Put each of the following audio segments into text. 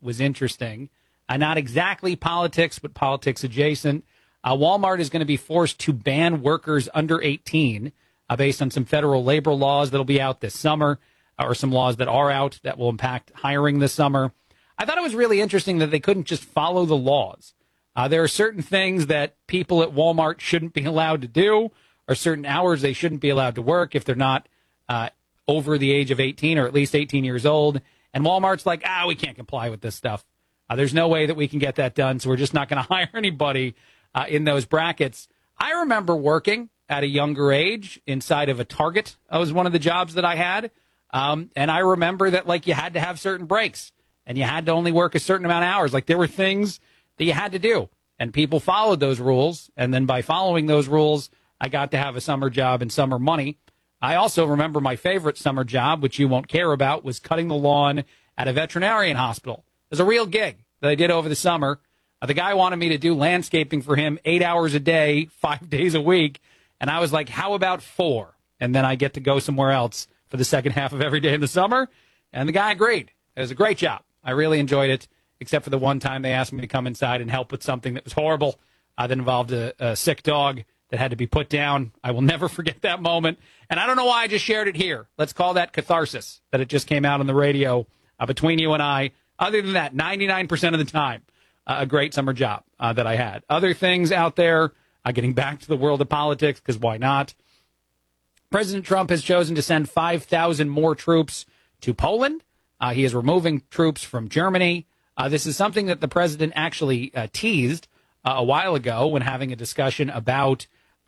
was interesting. Not exactly politics, but politics adjacent. Walmart is going to be forced to ban workers under 18 based on some federal labor laws that'll be out this summer, or some laws that are out that will impact hiring this summer. I thought it was really interesting that they couldn't just follow the laws. There are certain things that people at Walmart shouldn't be allowed to do, or certain hours they shouldn't be allowed to work if they're not over the age of 18 or at least 18 years old. And Walmart's like, we can't comply with this stuff. There's no way that we can get that done, so we're just not going to hire anybody in those brackets. I remember working at a younger age inside of a Target. That was one of the jobs that I had. And I remember that, like, you had to have certain breaks, and you had to only work a certain amount of hours. Like, there were things that you had to do, and people followed those rules. And then by following those rules, I got to have a summer job and summer money. I also remember my favorite summer job, which you won't care about, was cutting the lawn at a veterinarian hospital. It was a real gig that I did over the summer. The guy wanted me to do landscaping for him 8 hours a day, 5 days a week. And I was like, how about 4? And then I get to go somewhere else for the second half of every day in the summer. And the guy agreed. It was a great job. I really enjoyed it, except for the one time they asked me to come inside and help with something that was horrible that involved a sick dog that had to be put down. I will never forget that moment. And I don't know why I just shared it here. Let's call that catharsis, that it just came out on the radio between you and I. Other than that, 99% of the time, a great summer job that I had. Other things out there, getting back to the world of politics, because why not? President Trump has chosen to send 5,000 more troops to Poland. He is removing troops from Germany. This is something that the president actually teased a while ago when having a discussion about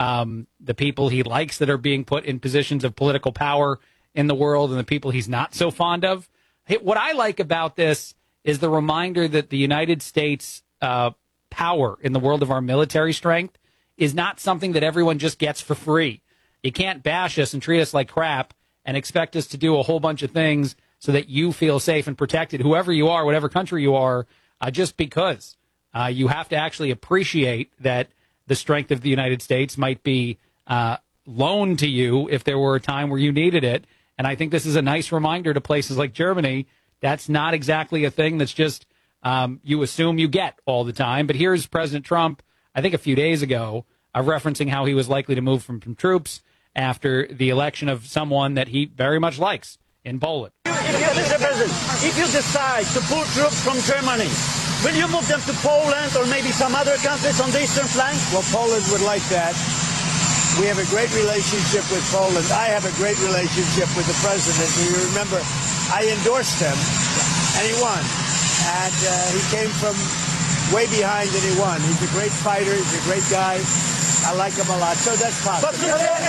the people he likes that are being put in positions of political power in the world and the people he's not so fond of. What I like about this is the reminder that the United States power in the world of our military strength is not something that everyone just gets for free. You can't bash us and treat us like crap and expect us to do a whole bunch of things so that you feel safe and protected, whoever you are, whatever country you are, just because. You have to actually appreciate that the strength of the United States might be loaned to you if there were a time where you needed it. And I think this is a nice reminder to places like Germany. That's not exactly a thing that's just you assume you get all the time. But here's President Trump, I think a few days ago, referencing how he was likely to move from troops after the election of someone that he very much likes in Poland. Mr. President, if you decide to pull troops from Germany, will you move them to Poland or maybe some other countries on the eastern flank? Well, Poland would like that. We have a great relationship with Poland. I have a great relationship with the president. You remember, I endorsed him, and he won. And he came from way behind, and he won. He's a great fighter. He's a great guy. I like him a lot. So that's possible.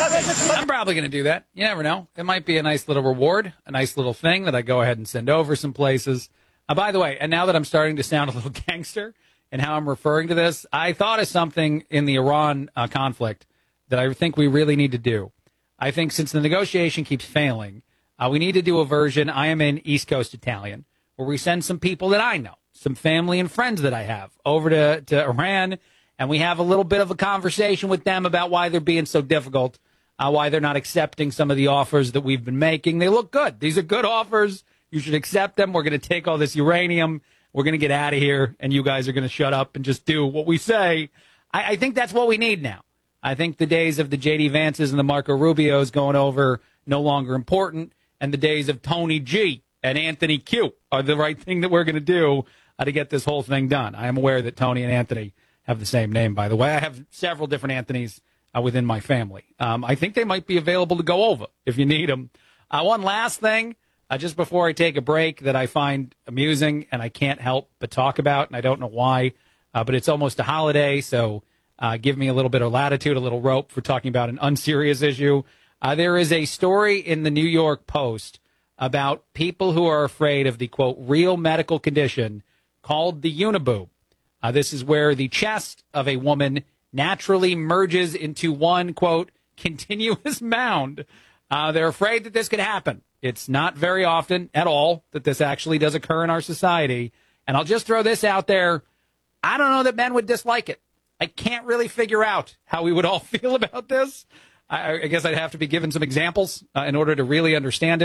I'm probably going to do that. You never know. It might be a nice little reward, a nice little thing that I go ahead and send over some places. By the way, and now that I'm starting to sound a little gangster in how I'm referring to this, I thought of something in the Iran conflict that I think we really need to do. I think since the negotiation keeps failing, we need to do a version, I am in East Coast Italian, where we send some people that I know, some family and friends that I have, over to Iran, and we have a little bit of a conversation with them about why they're being so difficult, why they're not accepting some of the offers that we've been making. They look good. These are good offers. You should accept them. We're going to take all this uranium. We're going to get out of here, and you guys are going to shut up and just do what we say. I think that's what we need now. I think the days of the J.D. Vances and the Marco Rubios going over no longer important, and the days of Tony G and Anthony Q are the right thing that we're going to do to get this whole thing done. I am aware that Tony and Anthony have the same name, by the way. I have several different Anthonys within my family. I think they might be available to go over if you need them. One last thing, just before I take a break, that I find amusing and I can't help but talk about, and I don't know why, but it's almost a holiday, so give me a little bit of latitude, a little rope for talking about an unserious issue. There is a story in the New York Post about people who are afraid of the, quote, real medical condition called the uniboob. This is where the chest of a woman naturally merges into one, quote, continuous mound. They're afraid that this could happen. It's not very often at all that this actually does occur in our society. And I'll just throw this out there. I don't know that men would dislike it. I can't really figure out how we would all feel about this. I guess I'd have to be given some examples in order to really understand it.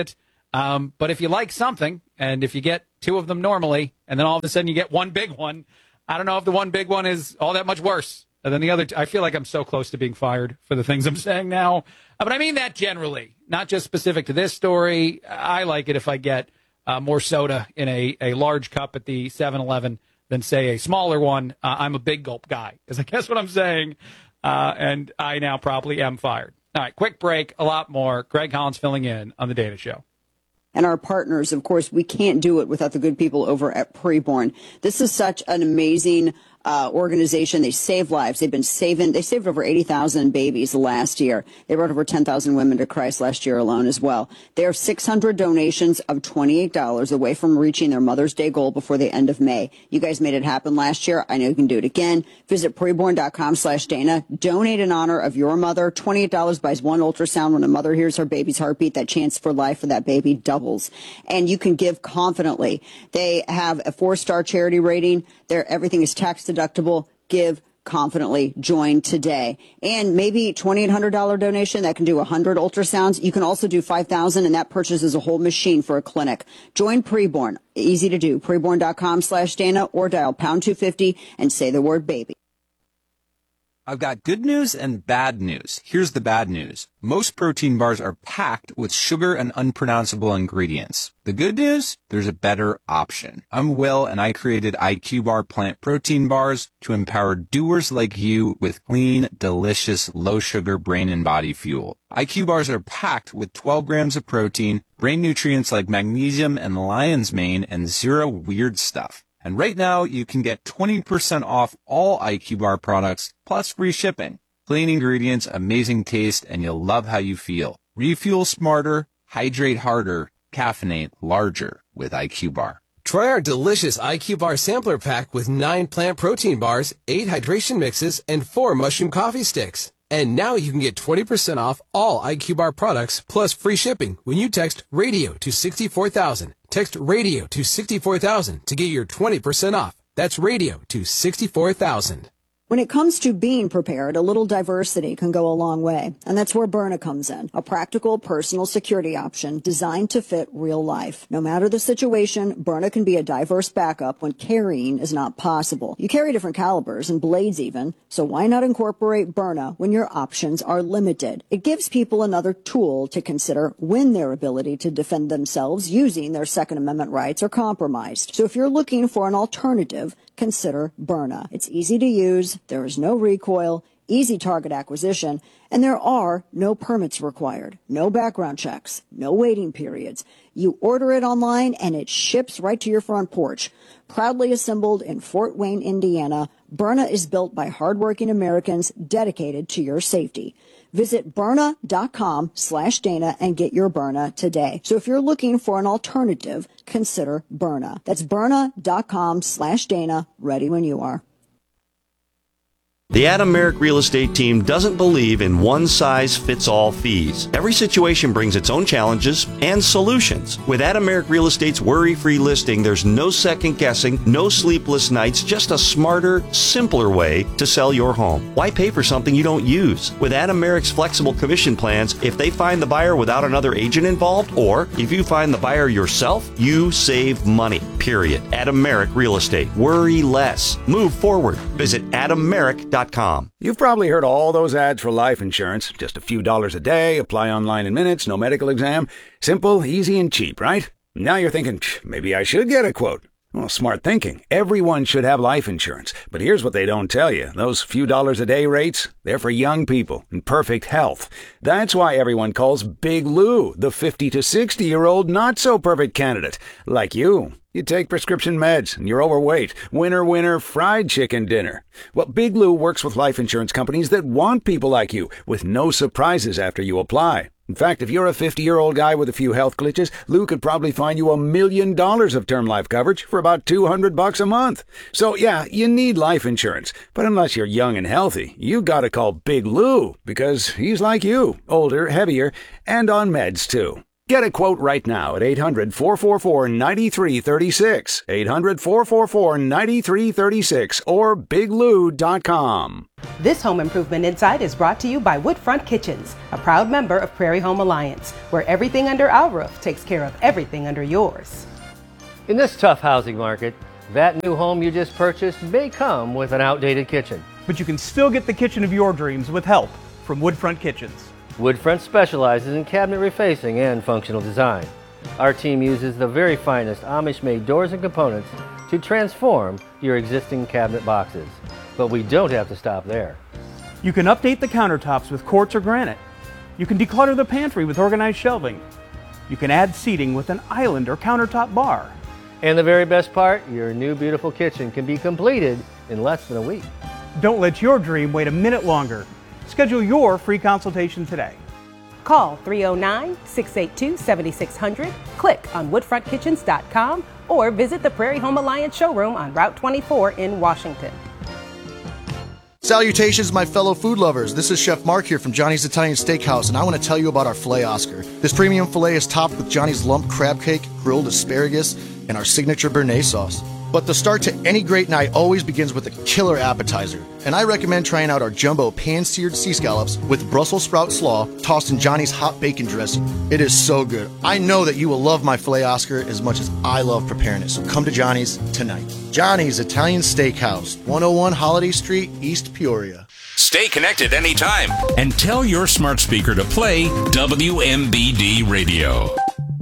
But if you like something, and if you get two of them normally, and then all of a sudden you get one big one, I don't know if the one big one is all that much worse than the other. I feel like I'm so close to being fired for the things I'm saying now. But I mean that generally, not just specific to this story. I like it if I get more soda in a large cup at the 7-Eleven than, say, a smaller one. I'm a big gulp guy, is I guess what I'm saying. And I now probably am fired. All right, quick break, a lot more. Greg Collins filling in on The Data Show. And our partners, of course, we can't do it without the good people over at Preborn. This is such an amazing organization. They save lives. They saved over 80,000 babies last year. They brought over 10,000 women to Christ last year alone as well. They are 600 donations of $28 away from reaching their Mother's Day goal before the end of May. You guys made it happen last year. I know you can do it again. Visit preborn.com/Dana. Donate in honor of your mother. $28 buys one ultrasound. When a mother hears her baby's heartbeat, that chance for life for that baby doubles. And you can give confidently. They have a 4-star charity rating. Everything is tax deductible. Give confidently. Join today. And maybe $2,800 donation that can do 100 ultrasounds. You can also do 5,000, and that purchases a whole machine for a clinic. Join Preborn. Easy to do. Preborn.com/Dana or dial pound 250 and say the word baby. I've got good news and bad news. Here's the bad news. Most protein bars are packed with sugar and unpronounceable ingredients. The good news? There's a better option. I'm Will, and I created IQ Bar plant protein bars to empower doers like you with clean, delicious, low-sugar brain and body fuel. IQ bars are packed with 12 grams of protein, brain nutrients like magnesium and lion's mane, and zero weird stuff. And right now, you can get 20% off all IQ Bar products, plus free shipping. Clean ingredients, amazing taste, and you'll love how you feel. Refuel smarter, hydrate harder, caffeinate larger with IQ Bar. Try our delicious IQ Bar sampler pack with 9 plant protein bars, 8 hydration mixes, and 4 mushroom coffee sticks. And now you can get 20% off all IQ Bar products plus free shipping when you text RADIO to 64,000. Text RADIO to 64,000 to get your 20% off. That's RADIO to 64,000. When it comes to being prepared, a little diversity can go a long way. And that's where Byrna comes in, a practical personal security option designed to fit real life. No matter the situation, Byrna can be a diverse backup when carrying is not possible. You carry different calibers and blades even, so why not incorporate Byrna when your options are limited? It gives people another tool to consider when their ability to defend themselves using their Second Amendment rights are compromised. So if you're looking for an alternative, consider Byrna. It's easy to use, there is no recoil, easy target acquisition, and there are no permits required, no background checks, no waiting periods. You order it online and it ships right to your front porch. Proudly assembled in Fort Wayne, Indiana, Byrna is built by hardworking Americans dedicated to your safety. Visit Byrna.com/Dana and get your Byrna today. So if you're looking for an alternative, consider Byrna. That's Byrna.com/Dana, ready when you are. The Adam Merrick Real Estate team doesn't believe in one-size-fits-all fees. Every situation brings its own challenges and solutions. With Adam Merrick Real Estate's worry-free listing, there's no second-guessing, no sleepless nights, just a smarter, simpler way to sell your home. Why pay for something you don't use? With Adam Merrick's flexible commission plans, if they find the buyer without another agent involved, or if you find the buyer yourself, you save money, period. Adam Merrick Real Estate. Worry less. Move forward. Visit AdamMerrick.com. You've probably heard all those ads for life insurance. Just a few dollars a day, apply online in minutes, no medical exam. Simple, easy, and cheap, right? Now you're thinking, maybe I should get a quote. Well, smart thinking. Everyone should have life insurance. But here's what they don't tell you. Those few dollars a day rates, they're for young people in perfect health. That's why everyone calls Big Lou the 50 to 60-year-old not-so-perfect candidate. Like you. You take prescription meds, and you're overweight. Winner, winner, fried chicken dinner. Well, Big Lou works with life insurance companies that want people like you, with no surprises after you apply. In fact, if you're a 50-year-old guy with a few health glitches, Lou could probably find you $1 million of term life coverage for about $200 a month. So, yeah, you need life insurance. But unless you're young and healthy, you gotta call Big Lou, because he's like you, older, heavier, and on meds, too. Get a quote right now at 800-444-9336, 800-444-9336, or biglou.com. This home improvement insight is brought to you by Woodfront Kitchens, a proud member of Prairie Home Alliance, where everything under our roof takes care of everything under yours. In this tough housing market, that new home you just purchased may come with an outdated kitchen. But you can still get the kitchen of your dreams with help from Woodfront Kitchens. Woodfront specializes in cabinet refacing and functional design. Our team uses the very finest Amish-made doors and components to transform your existing cabinet boxes. But we don't have to stop there. You can update the countertops with quartz or granite. You can declutter the pantry with organized shelving. You can add seating with an island or countertop bar. And the very best part, your new beautiful kitchen can be completed in less than a week. Don't let your dream wait a minute longer. Schedule your free consultation today. Call 309-682-7600, click on woodfrontkitchens.com, or visit the Prairie Home Alliance showroom on Route 24 in Washington. Salutations, my fellow food lovers. This is Chef Mark here from Johnny's Italian Steakhouse, and I want to tell you about our filet Oscar. This premium filet is topped with Johnny's lump crab cake, grilled asparagus, and our signature béarnaise sauce. But the start to any great night always begins with a killer appetizer, and I recommend trying out our jumbo pan-seared sea scallops with Brussels sprout slaw tossed in Johnny's hot bacon dressing. It is so good. I know that you will love my filet Oscar as much as I love preparing it, so come to Johnny's tonight. Johnny's Italian Steakhouse, 101 Holiday Street, East Peoria. Stay connected anytime and tell your smart speaker to play WMBD Radio.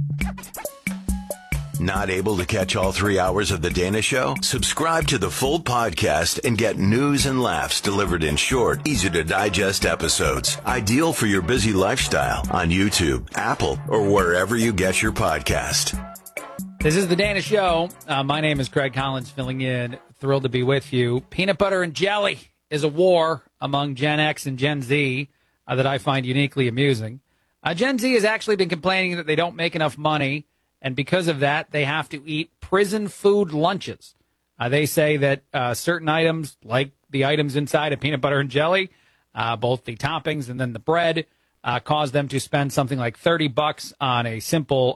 Not able to catch all 3 hours of The Dana Show? Subscribe to the full podcast and get news and laughs delivered in short, easy-to-digest episodes. Ideal for your busy lifestyle on YouTube, Apple, or wherever you get your podcast. This is The Dana Show. My name is Craig Collins, filling in. Thrilled to be with you. Peanut butter and jelly is a war among Gen X and Gen Z that I find uniquely amusing. Gen Z has actually been complaining that they don't make enough money, and because of that, they have to eat prison food lunches. They say that certain items, like the items inside of peanut butter and jelly, both the toppings and then the bread, cause them to spend something like $30 on a simple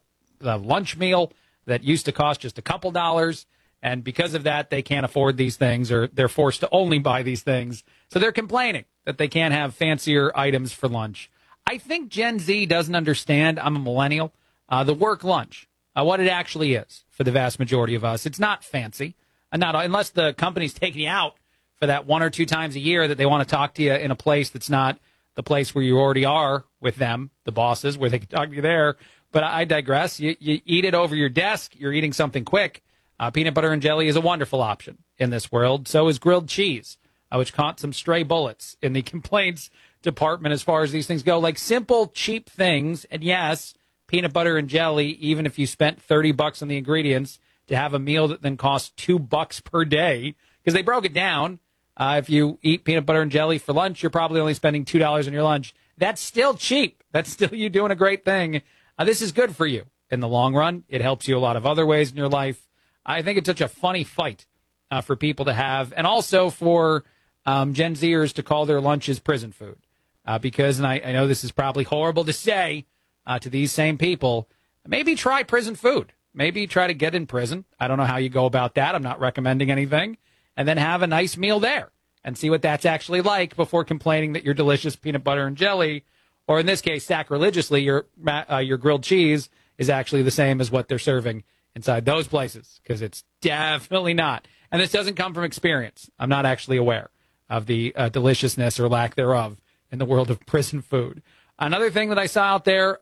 lunch meal that used to cost just a couple dollars. And because of that, they can't afford these things, or they're forced to only buy these things. So they're complaining that they can't have fancier items for lunch. I think Gen Z doesn't understand, I'm a millennial, the work lunch, what it actually is for the vast majority of us. It's not fancy, not unless the company's taking you out for that 1 or 2 times a year that they want to talk to you in a place that's not the place where you already are with them, the bosses, where they can talk to you there. But I digress. You eat it over your desk. You're eating something quick. Peanut butter and jelly is a wonderful option in this world. So is grilled cheese, which caught some stray bullets in the complaints department as far as these things go. Like simple, cheap things. And yes, peanut butter and jelly, even if you spent $30 on the ingredients to have a meal that then costs $2 per day, because they broke it down. If you eat peanut butter and jelly for lunch, you're probably only spending $2 on your lunch. That's still cheap. That's still you doing a great thing. This is good for you in the long run. It helps you a lot of other ways in your life. I think it's such a funny fight for people to have, and also for Gen Zers to call their lunches prison food. Because, and I know this is probably horrible to say to these same people, maybe try prison food. Maybe try to get in prison. I don't know how you go about that. I'm not recommending anything. And then have a nice meal there and see what that's actually like before complaining that your delicious peanut butter and jelly, or in this case, sacrilegiously, your grilled cheese is actually the same as what they're serving inside those places, because it's definitely not. And this doesn't come from experience. I'm not actually aware of the deliciousness or lack thereof in the world of prison food. Another thing that I saw out there,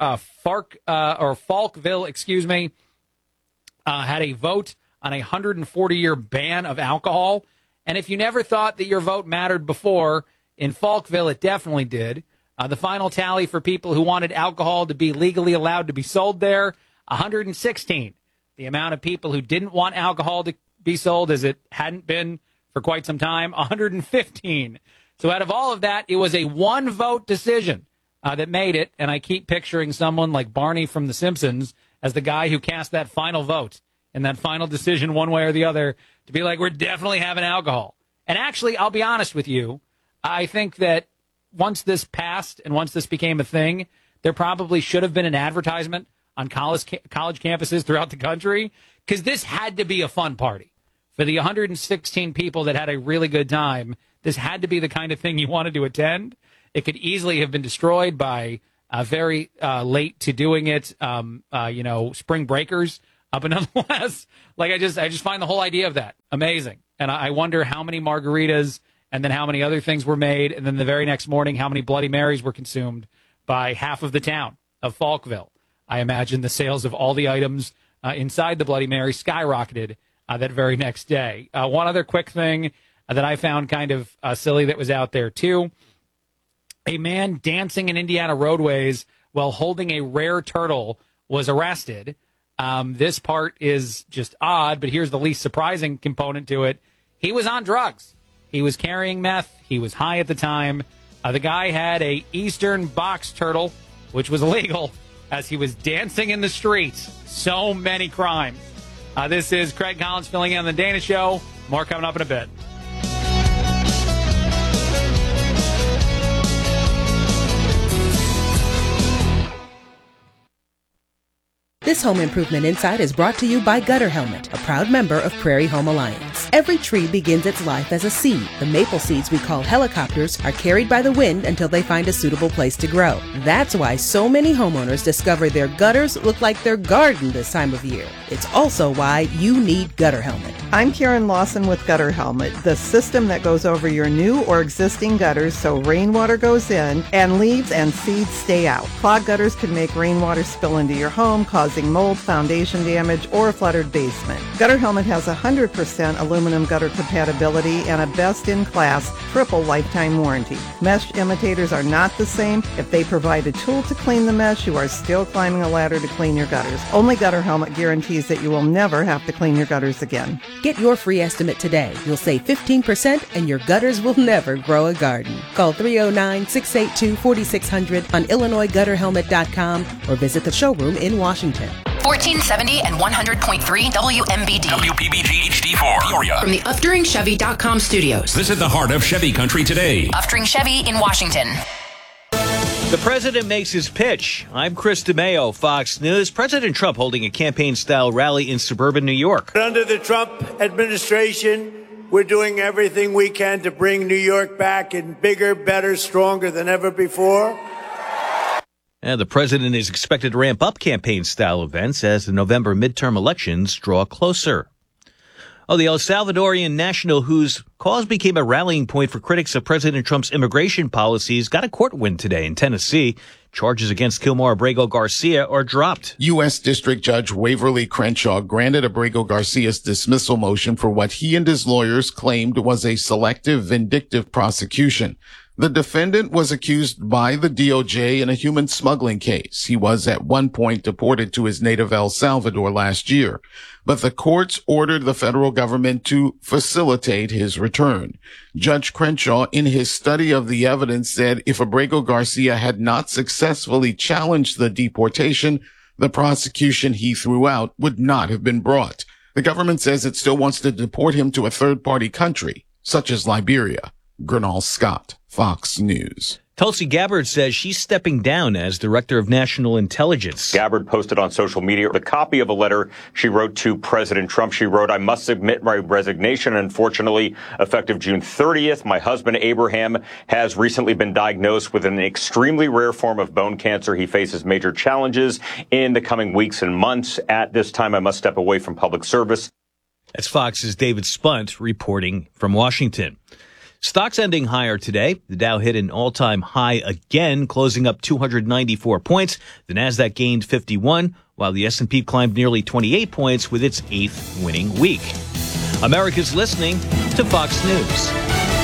Falkville, had a vote on a 140-year ban of alcohol. And if you never thought that your vote mattered before, in Falkville it definitely did. The final tally for people who wanted alcohol to be legally allowed to be sold there, 116. The amount of people who didn't want alcohol to be sold, as it hadn't been for quite some time, 115. So out of all of that, it was a one-vote decision that made it. And I keep picturing someone like Barney from The Simpsons as the guy who cast that final vote and that final decision one way or the other to be like, we're definitely having alcohol. And actually, I'll be honest with you, I think that once this passed and once this became a thing, there probably should have been an advertisement on college campuses throughout the country, because this had to be a fun party For the 116 people that had a really good time, this had to be the kind of thing you wanted to attend. It could easily have been destroyed by very late to doing it, spring breakers. But nonetheless, I just find the whole idea of that amazing. And I wonder how many margaritas and then how many other things were made. And then the very next morning, how many Bloody Marys were consumed by half of the town of Falkville. I imagine the sales of all the items inside the Bloody Mary skyrocketed that very next day. One other quick thing that I found kind of silly that was out there, too. A man dancing in Indiana roadways while holding a rare turtle was arrested. This part is just odd, but here's the least surprising component to it. He was on drugs. He was carrying meth. He was high at the time. The guy had a Eastern box turtle, which was illegal, as he was dancing in the streets. So many crimes. This is Craig Collins filling in on The Dana Show. More coming up in a bit. This Home Improvement Insight is brought to you by Gutter Helmet, a proud member of Prairie Home Alliance. Every tree begins its life as a seed. The maple seeds we call helicopters are carried by the wind until they find a suitable place to grow. That's why so many homeowners discover their gutters look like their garden this time of year. It's also why you need Gutter Helmet. I'm Karen Lawson with Gutter Helmet, the system that goes over your new or existing gutters so rainwater goes in and leaves and seeds stay out. Clogged gutters can make rainwater spill into your home, causing mold, foundation damage, or a flooded basement. Gutter Helmet has 100% aluminum gutter compatibility and a best-in-class triple lifetime warranty. Mesh imitators are not the same. If they provide a tool to clean the mesh, you are still climbing a ladder to clean your gutters. Only Gutter Helmet guarantees that you will never have to clean your gutters again. Get your free estimate today. You'll save 15% and your gutters will never grow a garden. Call 309-682-4600 on IllinoisGutterHelmet.com or visit the showroom in Washington. 1470 and 100.3 WMBD. WPBG HD4 Peoria. From the UfteringChevy.com studios. Visit the heart of Chevy country today. Uftering Chevy in Washington. The president makes his pitch. I'm Chris DeMeo, Fox News. President Trump holding a campaign-style rally in suburban New York. Under the Trump administration, we're doing everything we can to bring New York back in bigger, better, stronger than ever before. And the president is expected to ramp up campaign-style events as the November midterm elections draw closer. The El Salvadorian national whose cause became a rallying point for critics of President Trump's immigration policies got a court win today in Tennessee. Charges against Kilmar Abrego Garcia are dropped. U.S. District Judge Waverly Crenshaw granted Abrego Garcia's dismissal motion for what he and his lawyers claimed was a selective, vindictive prosecution. The defendant was accused by the DOJ in a human smuggling case. He was at one point deported to his native El Salvador last year, but the courts ordered the federal government to facilitate his return. Judge Crenshaw, in his study of the evidence, said if Abrego Garcia had not successfully challenged the deportation, the prosecution he threw out would not have been brought. The government says it still wants to deport him to a third-party country, such as Liberia. Gernal Scott, Fox News. Tulsi Gabbard says she's stepping down as Director of National Intelligence. Gabbard posted on social media a copy of a letter she wrote to President Trump. She wrote, "I must submit my resignation. Unfortunately, effective June 30th, my husband Abraham has recently been diagnosed with an extremely rare form of bone cancer. He faces major challenges in the coming weeks and months. At this time, I must step away from public service." That's Fox's David Spunt reporting from Washington. Stocks ending higher today. The Dow hit an all-time high again, closing up 294 points. The Nasdaq gained 51, while the S&P climbed nearly 28 points with its 8th winning week. America's listening to Fox News.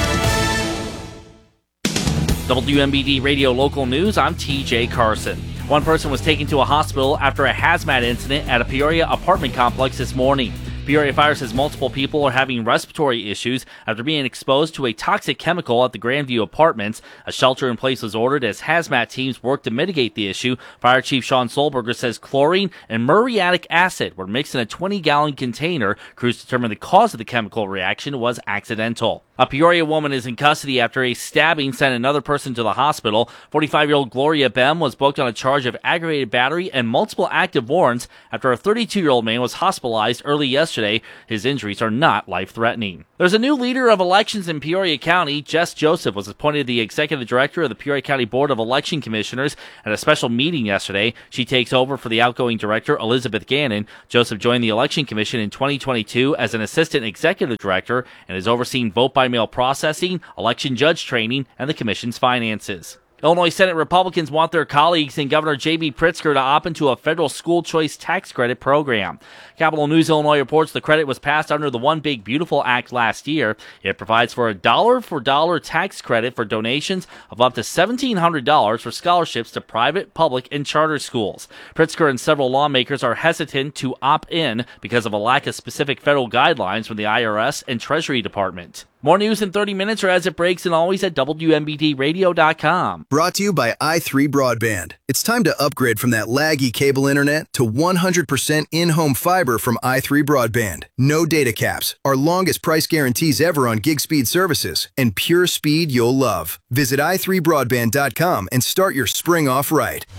WMBD Radio Local News, I'm TJ Carson. One person was taken to a hospital after a hazmat incident at a Peoria apartment complex this morning. Peoria Fire says multiple people are having respiratory issues after being exposed to a toxic chemical at the Grandview Apartments. A shelter-in-place was ordered as hazmat teams work to mitigate the issue. Fire Chief Sean Solberger says chlorine and muriatic acid were mixed in a 20-gallon container. Crews determined the cause of the chemical reaction was accidental. A Peoria woman is in custody after a stabbing sent another person to the hospital. 45-year-old Gloria Bem was booked on a charge of aggravated battery and multiple active warrants after a 32-year-old man was hospitalized early yesterday. His injuries are not life-threatening. There's a new leader of elections in Peoria County. Jess Joseph was appointed the executive director of the Peoria County Board of Election Commissioners at a special meeting yesterday. She takes over for the outgoing director, Elizabeth Gannon. Joseph joined the Election Commission in 2022 as an assistant executive director and has overseen vote-by-mail processing, election judge training, and the commission's finances. Illinois Senate Republicans want their colleagues and Governor J.B. Pritzker to opt into a federal school choice tax credit program. Capital News Illinois reports the credit was passed under the One Big Beautiful Act last year. It provides for a dollar-for-dollar tax credit for donations of up to $1,700 for scholarships to private, public, and charter schools. Pritzker and several lawmakers are hesitant to opt in because of a lack of specific federal guidelines from the IRS and Treasury Department. More news in 30 minutes or as it breaks, and always at WMBDradio.com. Brought to you by i3 Broadband. It's time to upgrade from that laggy cable internet to 100% in-home fiber from i3 Broadband. No data caps, our longest price guarantees ever on gig speed services, and pure speed you'll love. Visit i3broadband.com and start your spring off right.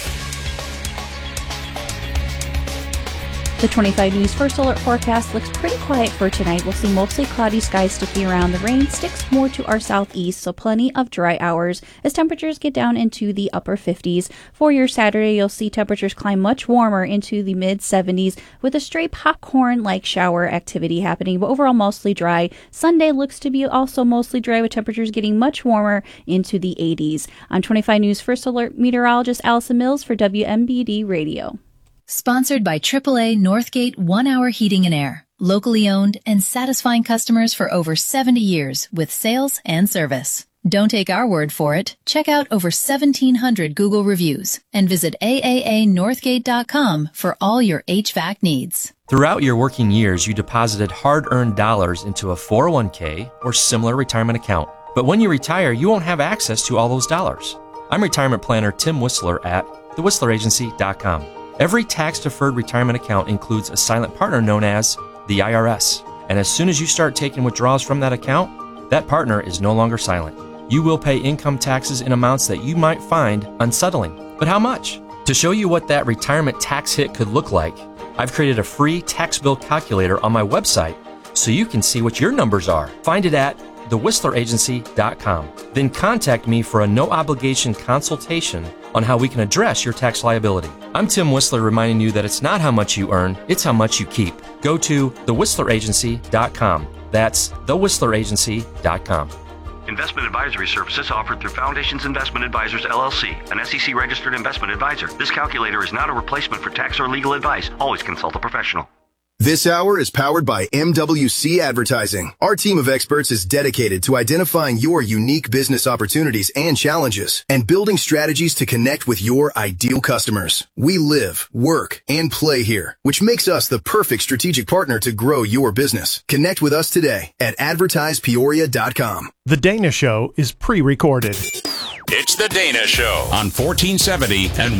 The 25 News First Alert forecast looks pretty quiet for tonight. We'll see mostly cloudy skies sticking around. The rain sticks more to our southeast, so plenty of dry hours as temperatures get down into the upper 50s. For your Saturday, you'll see temperatures climb much warmer into the mid-70s with a stray popcorn-like shower activity happening, but overall mostly dry. Sunday looks to be also mostly dry with temperatures getting much warmer into the 80s. I'm 25 News First Alert meteorologist Allison Mills for WMBD Radio. Sponsored by AAA Northgate 1 Hour Heating and Air. Locally owned and satisfying customers for over 70 years with sales and service. Don't take our word for it. Check out over 1,700 Google reviews and visit AAANorthgate.com for all your HVAC needs. Throughout your working years, you deposited hard-earned dollars into a 401k or similar retirement account. But when you retire, you won't have access to all those dollars. I'm retirement planner Tim Whistler at thewhistleragency.com. Every tax-deferred retirement account includes a silent partner known as the IRS. And as soon as you start taking withdrawals from that account, that partner is no longer silent. You will pay income taxes in amounts that you might find unsettling. But how much? To show you what that retirement tax hit could look like, I've created a free tax bill calculator on my website so you can see what your numbers are. Find it at thewhistleragency.com. Then contact me for a no-obligation consultation on how we can address your tax liability. I'm Tim Whistler reminding you that it's not how much you earn, it's how much you keep. Go to thewhistleragency.com. That's thewhistleragency.com. Investment advisory services offered through Foundations Investment Advisors, LLC, an SEC-registered investment advisor. This calculator is not a replacement for tax or legal advice. Always consult a professional. This hour is powered by MWC Advertising. Our team of experts is dedicated to identifying your unique business opportunities and challenges and building strategies to connect with your ideal customers. We live, work, and play here, which makes us the perfect strategic partner to grow your business. Connect with us today at advertisepeoria.com. The Dana Show is pre-recorded. It's The Dana Show on 1470 and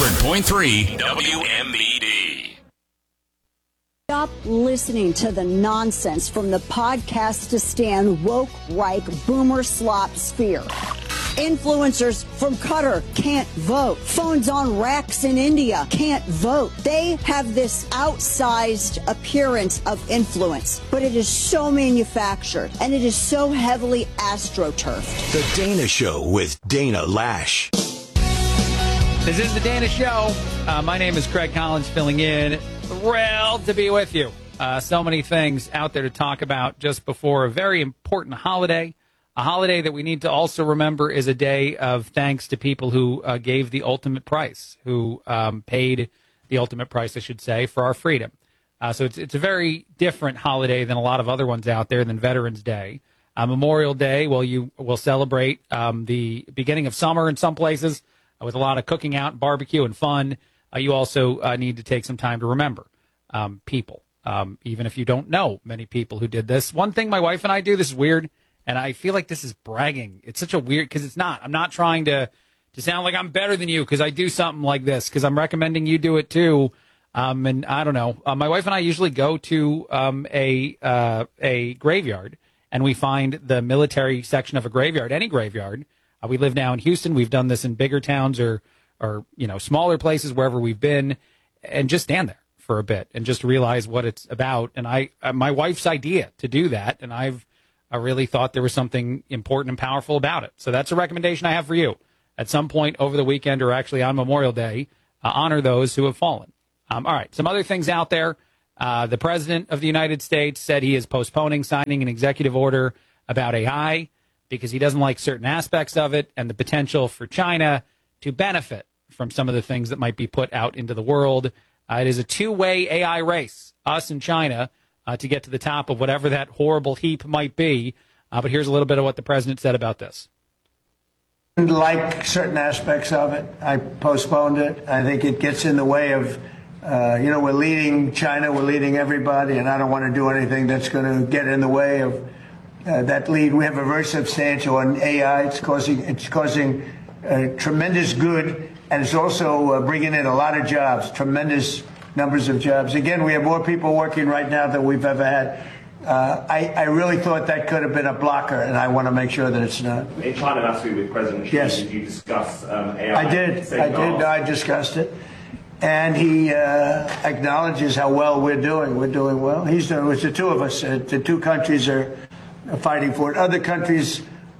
100.3 WMBD. Stop listening to the nonsense from the podcast to stand woke, Reich, boomer slop sphere. Influencers from Qatar can't vote. Phones on racks in India can't vote. They have this outsized appearance of influence, but it is so manufactured and it is so heavily astroturfed. The Dana Show with Dana Lash. This is The Dana Show. My name is Craig Collins filling in. Thrilled to be with you. So many things out there to talk about just before a very important holiday. A holiday that we need to also remember is a day of thanks to people who gave the ultimate price, who paid the ultimate price, I should say, for our freedom. So it's a very different holiday than a lot of other ones out there than Veterans Day. Memorial Day, well, you will celebrate the beginning of summer in some places with a lot of cooking out, barbecue, and fun. You also need to take some time to remember people, even if you don't know many people who did this. One thing my wife and I do, this is weird, and I feel like this is bragging. It's such a weird, because it's not. I'm not trying to sound like I'm better than you because I do something like this, because I'm recommending you do it too. And I don't know. My wife and I usually go to a graveyard, and we find the military section of a graveyard, any graveyard. We live now in Houston. We've done this in bigger towns or smaller places wherever we've been, and just stand there for a bit and just realize what it's about. And my wife's idea to do that, and I really thought there was something important and powerful about it. So that's a recommendation I have for you. At some point over the weekend, or actually on Memorial Day, honor those who have fallen. All right, some other things out there. The President of the United States said he is postponing signing an executive order about AI because he doesn't like certain aspects of it and the potential for China to benefit from some of the things that might be put out into the world. It is a two-way AI race, us and China, to get to the top of whatever that horrible heap might be. But here's a little bit of what the President said about this. Like certain aspects of it, I postponed it. I think it gets in the way of, we're leading China, we're leading everybody, and I don't want to do anything that's going to get in the way of that lead. We have a very substantial on AI. It's causing tremendous good, and it's also bringing in a lot of jobs, tremendous numbers of jobs. Again, we have more people working right now than we've ever had. I really thought that could have been a blocker, and I want to make sure that it's not. In China last week with President Xi, yes. Did you discuss AI? I did. No, I discussed it. And he acknowledges how well we're doing. We're doing well. He's doing. It's the two of us. The two countries are fighting for it. Other countries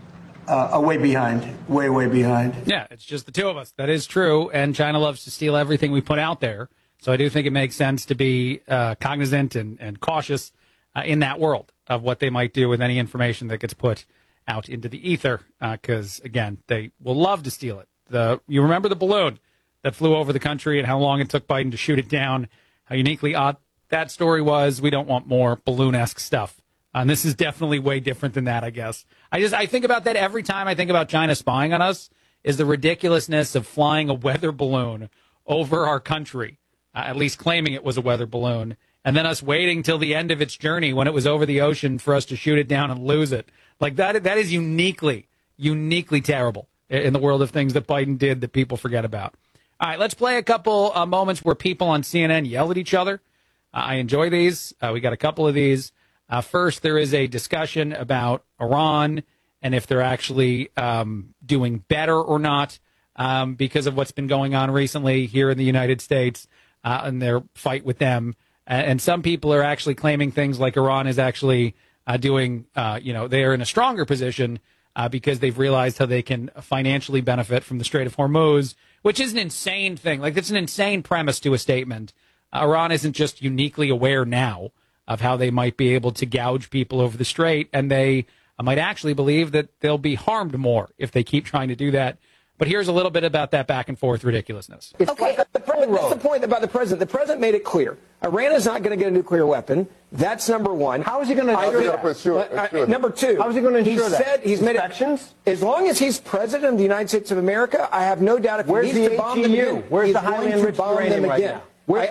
are way behind, way behind. Yeah, it's just the two of us. That is true. And China loves to steal everything we put out there. So I do think it makes sense to be cognizant and cautious in that world of what they might do with any information that gets put out into the ether. Because, again, they will love to steal it. You remember the balloon that flew over the country and how long it took Biden to shoot it down, how uniquely odd that story was. We don't want more balloon-esque stuff. And this is definitely way different than that, I guess. I think about that every time I think about China spying on us, is the ridiculousness of flying a weather balloon over our country, at least claiming it was a weather balloon, and then us waiting till the end of its journey when it was over the ocean for us to shoot it down and lose it. Like that is uniquely terrible in the world of things that Biden did that people forget about. All right, let's play a couple moments where people on CNN yell at each other. I enjoy these. We got a couple of these. First, there is a discussion about Iran and if they're actually doing better or not because of what's been going on recently here in the United States and their fight with them. And some people are actually claiming things like Iran is actually doing, they are in a stronger position because they've realized how they can financially benefit from the Strait of Hormuz, which is an insane thing. Like, it's an insane premise to a statement. Iran isn't just uniquely aware now of how they might be able to gouge people over the strait, and they might actually believe that they'll be harmed more if they keep trying to do that. But here's a little bit about that back and forth ridiculousness. Okay, that's the point about the president. The president made it clear. Iran is not going to get a nuclear weapon. That's number one. How is he going to ensure that? Number two. How is he going to ensure that? He said he's made it. As long as he's president of the United States of America, I have no doubt if he needs to bomb them again, Where's he's the highly going to enriched bomb them uranium right again. now?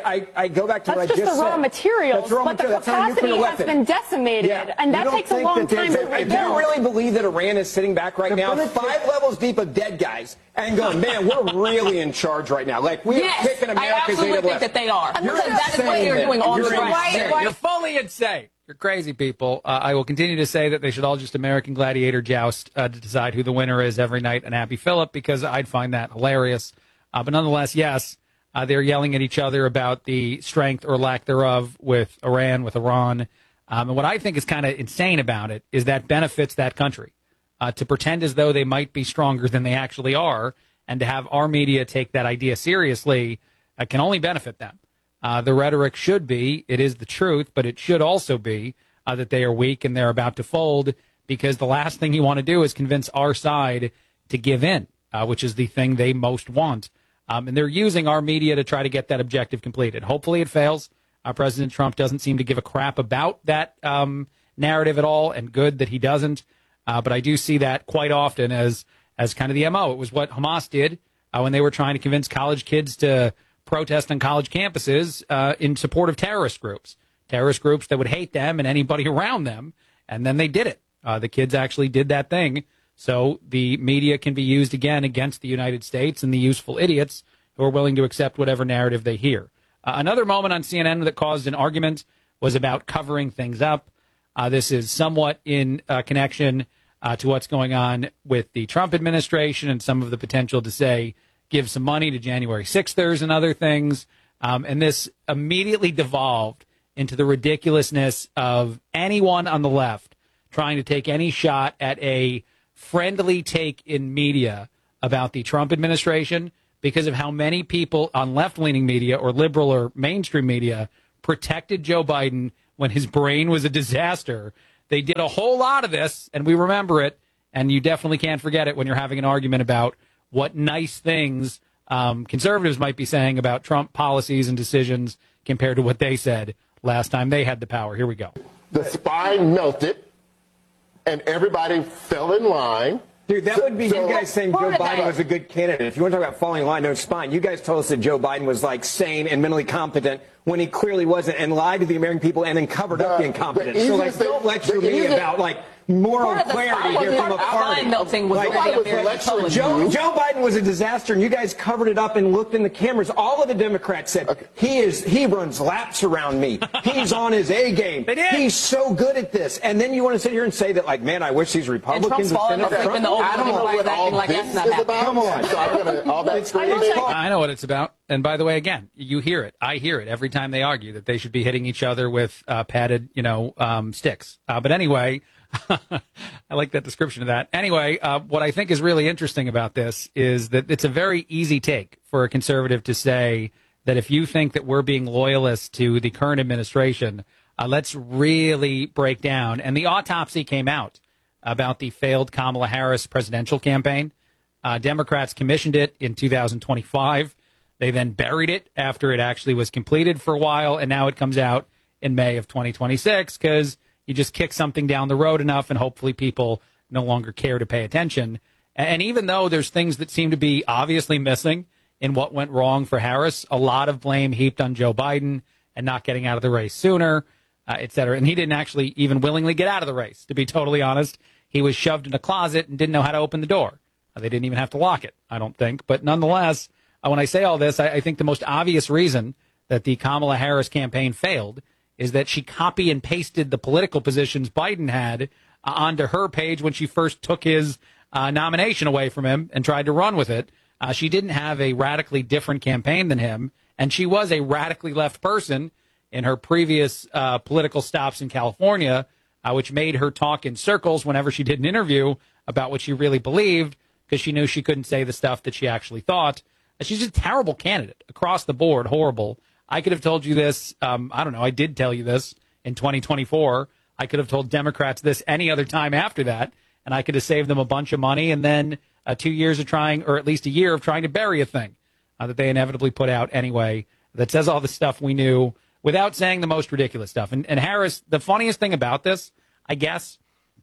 I go back to what I just said. That's just the raw materials, but the capacity has been decimated, and that takes a long time to rebuild. If you really believe that Iran is sitting back right now, 5 levels deep of dead guys, and going, man, we're really in charge right now. Like, we are kicking America's I absolutely think that they are. That is what they're doing all the time. You're fully insane. You're crazy, people. I will continue to say that they should all just American Gladiator joust to decide who the winner is every night, and Happy Phillip, because I'd find that hilarious. But nonetheless, yes. They're yelling at each other about the strength or lack thereof with Iran, with Iran. And what I think is kind of insane about it is that benefits that country. To pretend as though they might be stronger than they actually are, and to have our media take that idea seriously can only benefit them. The rhetoric should be, it is the truth, but it should also be that they are weak and they're about to fold, because the last thing you want to do is convince our side to give in, which is the thing they most want. And they're using our media to try to get that objective completed. Hopefully it fails. President Trump doesn't seem to give a crap about that narrative at all, and good that he doesn't. But I do see that quite often as kind of the MO. It was what Hamas did when they were trying to convince college kids to protest on college campuses in support of terrorist groups that would hate them and anybody around them. And then they did it. The kids actually did that thing. So the media can be used again against the United States and the useful idiots who are willing to accept whatever narrative they hear. Another moment on CNN that caused an argument was about covering things up. This is somewhat in connection to what's going on with the Trump administration and some of the potential to say give some money to January 6thers and other things. And this immediately devolved into the ridiculousness of anyone on the left trying to take any shot at a friendly take in media about the Trump administration because of how many people on left-leaning media or liberal or mainstream media protected Joe Biden when his brain was a disaster. They did a whole lot of this, and we remember it, and you definitely can't forget it when you're having an argument about what nice things conservatives might be saying about Trump policies and decisions compared to what they said last time they had the power. Here we go. The spine melted, and everybody fell in line. Dude, that would be you guys saying Joe Biden was a good candidate. If you want to talk about falling in line, no spine. You guys told us that Joe Biden was like sane and mentally competent when he clearly wasn't, and lied to the American people and then covered up the incompetence. So, like, don't lecture me about, like, moral clarity here from a party. Melting was Joe Biden was a disaster, and you guys covered it up and looked in the cameras. All of the Democrats said, he runs laps around me. He's on his A game. He's so good at this. And then you want to sit here and say that, like, man, I wish these Republicans would finish Trump. I don't know what all this is about. Come on. So I'm gonna, all that I know what it's about. And by the way, again, you hear it. I hear it every time they argue that they should be hitting each other with padded, sticks. But anyway, I like that description of that. Anyway, what I think is really interesting about this is that it's a very easy take for a conservative to say that if you think that we're being loyalists to the current administration, let's really break down. And the autopsy came out about the failed Kamala Harris presidential campaign. Democrats commissioned it in 2025. They then buried it after it actually was completed for a while, and now it comes out in May of 2026 because you just kick something down the road enough and hopefully people no longer care to pay attention. And even though there's things that seem to be obviously missing in what went wrong for Harris, a lot of blame heaped on Joe Biden and not getting out of the race sooner, et cetera. And he didn't actually even willingly get out of the race, to be totally honest. He was shoved in a closet and didn't know how to open the door. They didn't even have to lock it, I don't think. But nonetheless, when I say all this, I think the most obvious reason that the Kamala Harris campaign failed is that she copy and pasted the political positions Biden had onto her page when she first took his nomination away from him and tried to run with it. She didn't have a radically different campaign than him, and she was a radically left person in her previous political stops in California, which made her talk in circles whenever she did an interview about what she really believed because she knew she couldn't say the stuff that she actually thought. She's a terrible candidate across the board, horrible. I could have told you this. I don't know. I did tell you this in 2024. I could have told Democrats this any other time after that, and I could have saved them a bunch of money and then 2 years of trying, or at least a year of trying to bury a thing that they inevitably put out anyway that says all the stuff we knew without saying the most ridiculous stuff. And Harris, the funniest thing about this, I guess,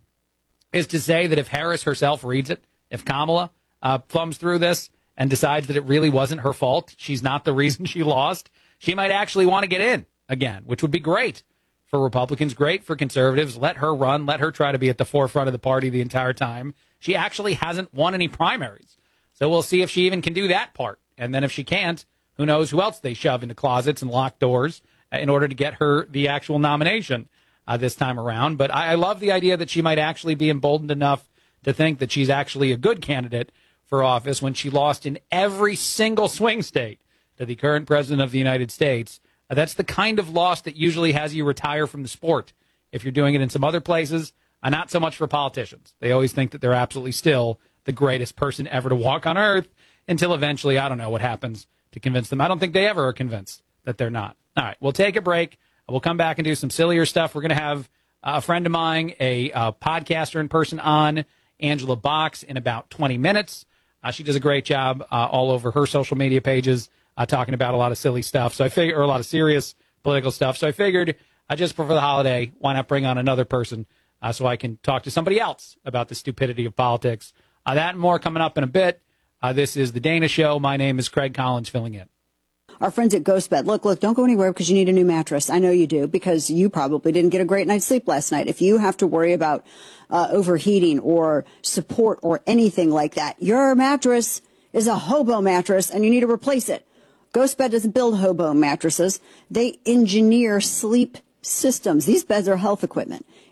is to say that if Harris herself reads it, if Kamala thumbs through this and decides that it really wasn't her fault, she's not the reason she lost, she might actually want to get in again, which would be great for Republicans, great for conservatives. Let her run. Let her try to be at the forefront of the party the entire time. She actually hasn't won any primaries. So we'll see if she even can do that part. And then if she can't, who knows who else they shove into closets and locked doors in order to get her the actual nomination this time around. But I love the idea that she might actually be emboldened enough to think that she's actually a good candidate for office when she lost in every single swing state to the current president of the United States. That's the kind of loss that usually has you retire from the sport. If you're doing it in some other places, not so much for politicians. They always think that they're absolutely still the greatest person ever to walk on earth until eventually, I don't know what happens to convince them. I don't think they ever are convinced that they're not. All right, we'll take a break. We'll come back and do some sillier stuff. We're going to have a friend of mine, a podcaster in person on, Angela Box, in about 20 minutes. She does a great job all over her social media pages talking about a lot of silly stuff. So I figured, or a lot of serious political stuff. So I figured just for the holiday, why not bring on another person so I can talk to somebody else about the stupidity of politics. That and more coming up in a bit. This is The Dana Show. My name is Craig Collins, filling in. Our friends at GhostBed, look, don't go anywhere because you need a new mattress. I know you do because you probably didn't get a great night's sleep last night. If you have to worry about overheating or support or anything like that, your mattress is a hobo mattress and you need to replace it. GhostBed doesn't build hobo mattresses. They engineer sleep systems. These beds are health equipment.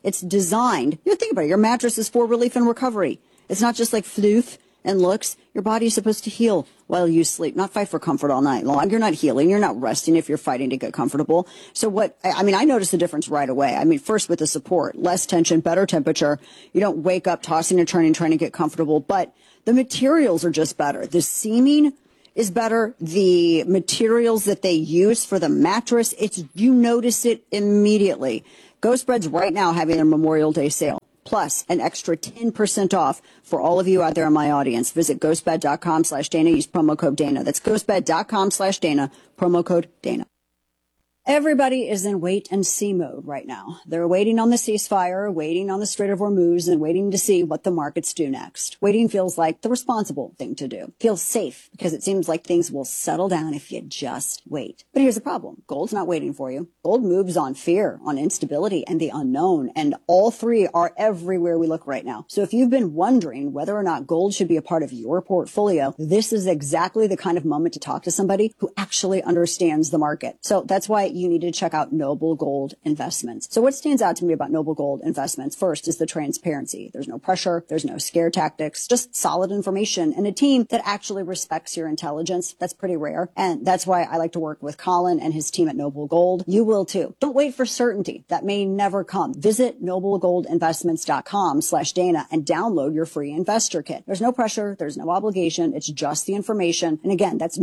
It's designed. Think about it. Your mattress is for relief and recovery. It's not just like floof and looks. Your body's supposed to heal while you sleep, not fight for comfort all night long. You're not healing. You're not resting if you're fighting to get comfortable. So I noticed the difference right away. First with the support, less tension, better temperature. You don't wake up tossing and turning, trying to get comfortable, but the materials are just better. The seaming is better. The materials that they use for the mattress, you notice it immediately. GhostBed's right now having their Memorial Day sale, plus an extra 10% off for all of you out there in my audience. Visit ghostbed.com/Dana. Use promo code Dana. That's ghostbed.com/Dana, promo code Dana. Everybody is in wait and see mode right now. They're waiting on the ceasefire, waiting on the Strait of Hormuz, and waiting to see what the markets do next. Waiting feels like the responsible thing to do. Feels safe because it seems like things will settle down if you just wait. But here's the problem. Gold's not waiting for you. Gold moves on fear, on instability, and the unknown. And all three are everywhere we look right now. So if you've been wondering whether or not gold should be a part of your portfolio, this is exactly the kind of moment to talk to somebody who actually understands the market. So that's why you need to check out Noble Gold Investments. So what stands out to me about Noble Gold Investments first is the transparency. There's no pressure. There's no scare tactics, just solid information and a team that actually respects your intelligence. That's pretty rare. And that's why I like to work with Colin and his team at Noble Gold. You will too. Don't wait for certainty. That may never come. Visit noblegoldinvestments.com/Dana and download your free investor kit. There's no pressure. There's no obligation. It's just the information. And again, that's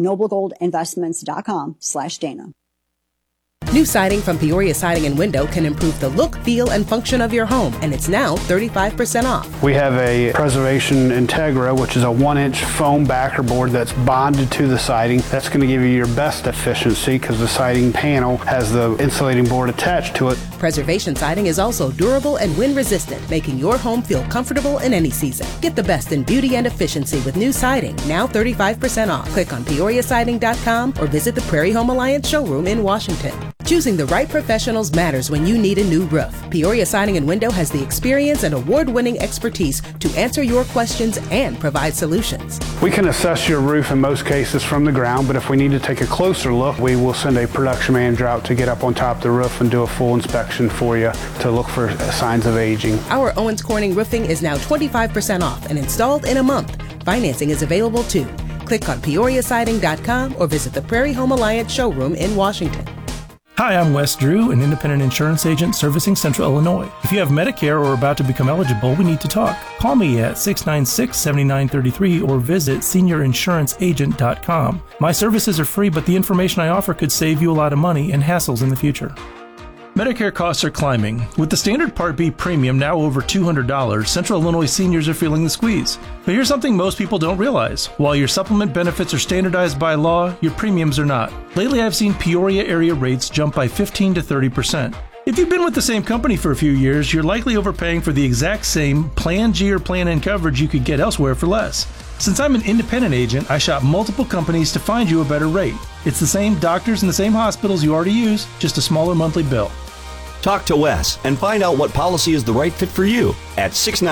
noblegoldinvestments.com/Dana. New siding from Peoria Siding and Window can improve the look, feel, and function of your home, and it's now 35% off. We have a Preservation Integra, which is a 1-inch foam backer board that's bonded to the siding. That's going to give you your best efficiency because the siding panel has the insulating board attached to it. Preservation Siding is also durable and wind-resistant, making your home feel comfortable in any season. Get the best in beauty and efficiency with new siding, now 35% off. Click on PeoriaSiding.com or visit the Prairie Home Alliance showroom in Washington. Choosing the right professionals matters when you need a new roof. Peoria Siding and Window has the experience and award-winning expertise to answer your questions and provide solutions. We can assess your roof in most cases from the ground, but if we need to take a closer look, we will send a production manager out to get up on top of the roof and do a full inspection for you to look for signs of aging. Our Owens Corning roofing is now 25% off and installed in a month. Financing is available too. Click on PeoriaSiding.com or visit the Prairie Home Alliance showroom in Washington. Hi, I'm Wes Drew, an independent insurance agent servicing Central Illinois. If you have Medicare or are about to become eligible, we need to talk. Call me at 696-7933 or visit seniorinsuranceagent.com. My services are free, but the information I offer could save you a lot of money and hassles in the future. Medicare costs are climbing. With the standard Part B premium now over $200, Central Illinois seniors are feeling the squeeze. But here's something most people don't realize. While your supplement benefits are standardized by law, your premiums are not. Lately, I've seen Peoria area rates jump by 15 to 30%. If you've been with the same company for a few years, you're likely overpaying for the exact same Plan G or Plan N coverage you could get elsewhere for less. Since I'm an independent agent, I shop multiple companies to find you a better rate. It's the same doctors and the same hospitals you already use, just a smaller monthly bill. Talk to Wes and find out what policy is the right fit for you at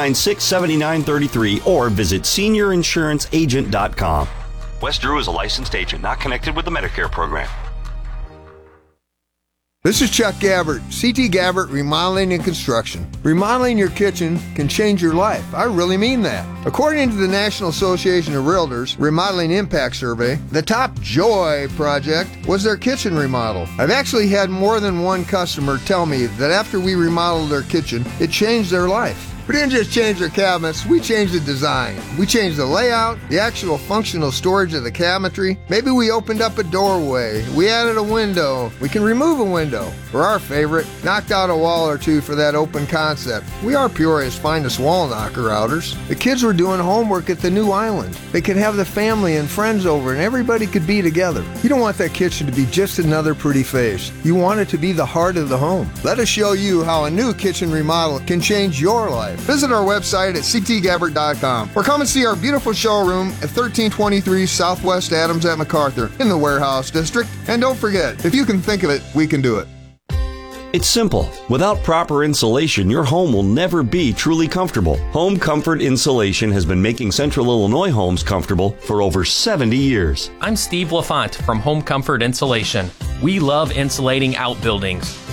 696-7933 or visit seniorinsuranceagent.com. Wes Drew is a licensed agent not connected with the Medicare program. This is Chuck Gabbert, CT Gabbert Remodeling and Construction. Remodeling your kitchen can change your life. I really mean that. According to the National Association of Realtors Remodeling Impact Survey, the top joy project was their kitchen remodel. I've actually had more than one customer tell me that after we remodeled their kitchen, it changed their life. We didn't just change their cabinets, we changed the design. We changed the layout, the actual functional storage of the cabinetry. Maybe we opened up a doorway, we added a window, we can remove a window. Or our favorite, knocked out a wall or two for that open concept. We are Peoria's finest wall knocker outers. The kids were doing homework at the new island. They could have the family and friends over and everybody could be together. You don't want that kitchen to be just another pretty face. You want it to be the heart of the home. Let us show you how a new kitchen remodel can change your life. Visit our website at ctgabbert.com or come and see our beautiful showroom at 1323 Southwest Adams at MacArthur in the Warehouse District. And don't forget, if you can think of it, we can do it. It's simple. Without proper insulation, your home will never be truly comfortable. Home Comfort Insulation has been making Central Illinois homes comfortable for over 70 years. I'm Steve LaFont from Home Comfort Insulation. We love insulating outbuildings.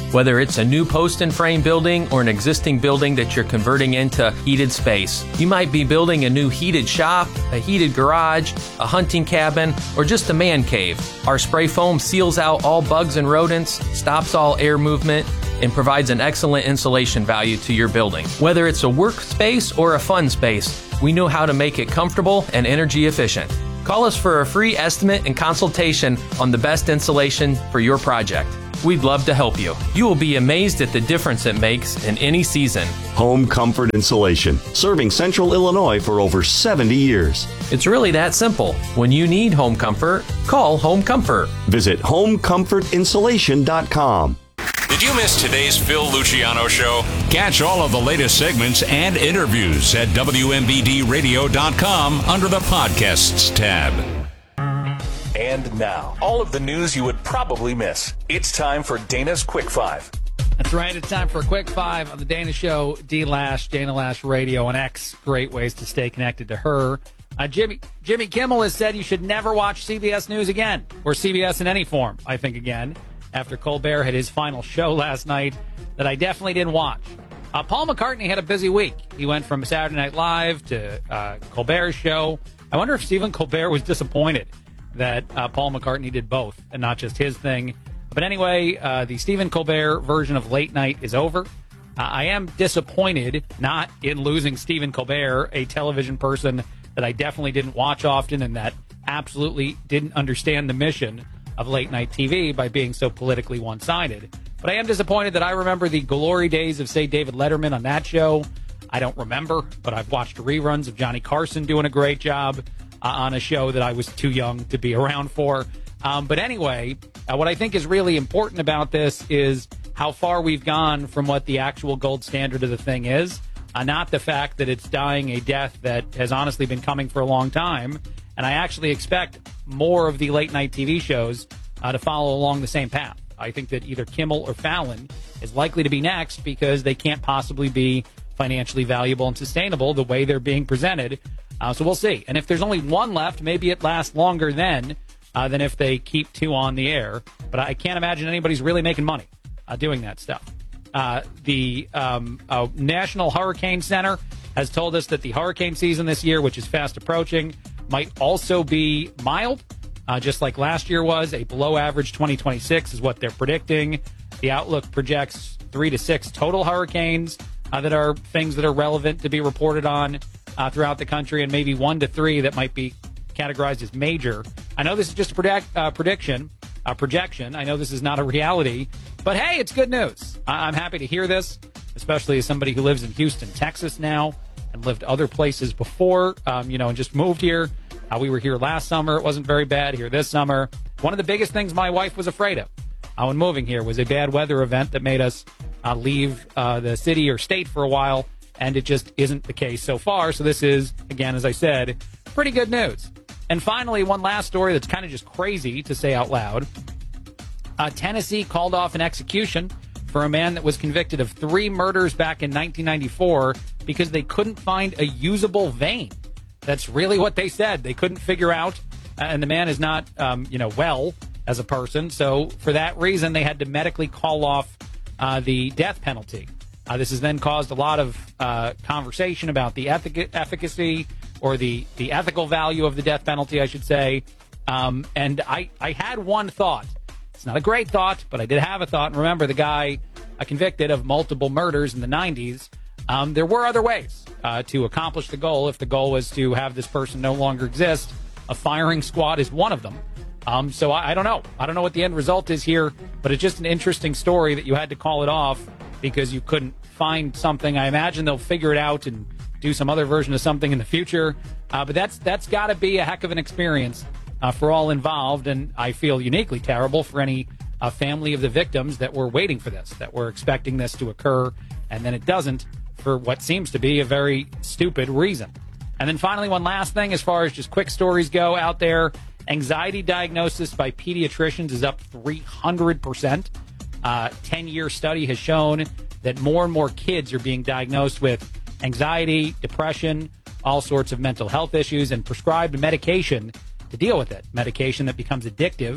Whether it's a new post and frame building or an existing building that you're converting into heated space, you might be building a new heated shop, a heated garage, a hunting cabin, or just a man cave. Our spray foam seals out all bugs and rodents, stops all air movement, and provides an excellent insulation value to your building. Whether it's a workspace or a fun space, we know how to make it comfortable and energy efficient. Call us for a free estimate and consultation on the best insulation for your project. We'd love to help you. You will be amazed at the difference it makes in any season. Home Comfort Insulation, serving Central Illinois for over 70 years. It's really that simple. When you need home comfort, call Home Comfort. Visit homecomfortinsulation.com. Did you miss today's Phil Luciano Show? Catch all of the latest segments and interviews at WMBDradio.com under the Podcasts tab. And now, all of the news you would probably miss. It's time for Dana's Quick Five. That's right. It's time for a Quick Five on the Dana Show. D-Lash, Dana Lash Radio, and X. Great ways to stay connected to her. Jimmy Kimmel has said you should never watch CBS News again, or CBS in any form, I think, again, after Colbert had his final show last night that I definitely didn't watch. Paul McCartney had a busy week. He went from Saturday Night Live to Colbert's show. I wonder if Stephen Colbert was disappointed that Paul McCartney did both and not just his thing. But anyway, the Stephen Colbert version of Late Night is over. I am disappointed not in losing Stephen Colbert, a television person that I definitely didn't watch often and that absolutely didn't understand the mission of late night TV by being so politically one-sided. But I am disappointed that I remember the glory days of, say, David Letterman on that show. I don't remember, but I've watched reruns of Johnny Carson doing a great job on a show that I was too young to be around for. But anyway, what I think is really important about this is how far we've gone from what the actual gold standard of the thing is, not the fact that it's dying a death that has honestly been coming for a long time. And I actually expect more of the late night TV shows to follow along the same path. I think that either Kimmel or Fallon is likely to be next because they can't possibly be financially valuable and sustainable the way they're being presented. So we'll see. And if there's only one left, maybe it lasts longer than if they keep two on the air. But I can't imagine anybody's really making money doing that stuff. The National Hurricane Center has told us that the hurricane season this year, which is fast approaching, might also be mild, just like last year was. A below-average 2026 is what they're predicting. The outlook projects 3 to 6 total hurricanes that are things that are relevant to be reported on throughout the country, and maybe 1 to 3 that might be categorized as major. I know this is just a projection. I know this is not a reality, but hey, it's good news. I'm happy to hear this, especially as somebody who lives in Houston, Texas now, and lived other places before, and just moved here. We were here last summer. It wasn't very bad here this summer. One of the biggest things my wife was afraid of when moving here was a bad weather event that made us leave the city or state for a while, and it just isn't the case so far. So this is, again, as I said, pretty good news. And finally, one last story that's kind of just crazy to say out loud. Tennessee called off an execution for a man that was convicted of 3 murders back in 1994 because they couldn't find a usable vein. That's really what they said. They couldn't figure out, and the man is not, well as a person. So for that reason, they had to medically call off the death penalty. This has then caused a lot of conversation about the efficacy or the ethical value of the death penalty, I should say. And I had one thought. It's not a great thought, but I did have a thought. And remember, the guy convicted of multiple murders in the 90s, there were other ways to accomplish the goal. If the goal was to have this person no longer exist, a firing squad is one of them. So I don't know. I don't know what the end result is here, but it's just an interesting story that you had to call it off because you couldn't find something. I imagine they'll figure it out and do some other version of something in the future. But that's got to be a heck of an experience for all involved, and I feel uniquely terrible for any family of the victims that were waiting for this, that were expecting this to occur, and then it doesn't for what seems to be a very stupid reason. And then finally, one last thing, as far as just quick stories go out there, anxiety diagnosis by pediatricians is up 300%. 10-year study has shown that more and more kids are being diagnosed with anxiety, depression, all sorts of mental health issues, and prescribed medication to deal with it. Medication that becomes addictive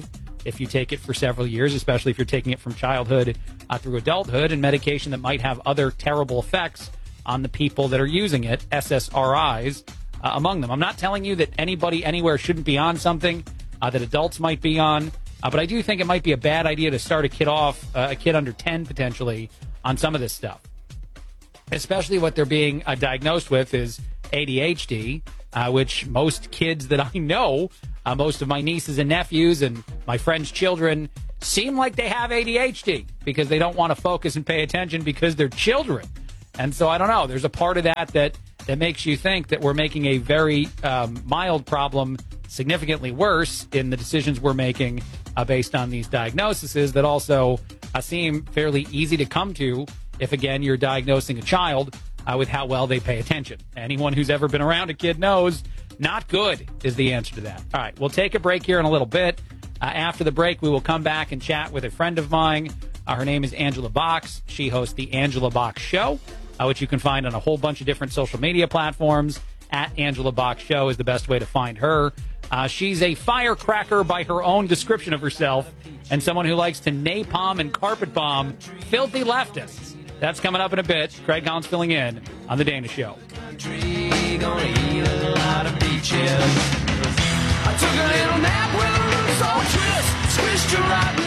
if you take it for several years, especially if you're taking it from childhood through adulthood, and medication that might have other terrible effects on the people that are using it, SSRIs among them. I'm not telling you that anybody anywhere shouldn't be on something that adults might be on, but I do think it might be a bad idea to start a kid off, a kid under 10 potentially, on some of this stuff. Especially what they're being diagnosed with is ADHD, which most kids that I know, most of my nieces and nephews and my friends' children seem like they have ADHD because they don't want to focus and pay attention because they're children. And so I don't know. There's a part of that makes you think that we're making a very mild problem significantly worse in the decisions we're making based on these diagnoses that also seem fairly easy to come to if, again, you're diagnosing a child with how well they pay attention. Anyone who's ever been around a kid knows not good is the answer to that. All right, we'll take a break here in a little bit. After the break, we will come back and chat with a friend of mine. Her name is Angela Box. She hosts the Angela Box Show, which you can find on a whole bunch of different social media platforms. At Angela Box Show is the best way to find her. She's a firecracker by her own description of herself and someone who likes to napalm and carpet bomb filthy leftists. That's coming up in a bit. Craig Collins filling in on The Dana Show. Gonna eat a lot of beaches. I took a little nap with a loose old twist, squished your rotten.